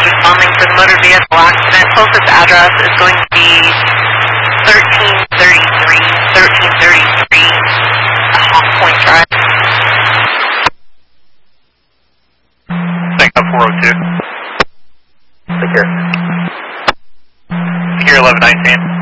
responding to the motor vehicle accident. Closest address is going to be 1333 Hawk Point Drive. Thank you, 402. Take care. Secure 1119.